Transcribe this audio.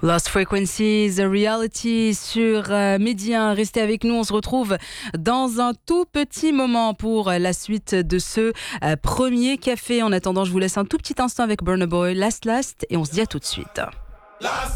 Lost Frequencies, Reality sur Média. Restez avec nous, on se retrouve dans un tout petit moment pour la suite de ce premier café. En attendant, je vous laisse un tout petit instant avec Burna Boy, Last et on se dit à tout de suite.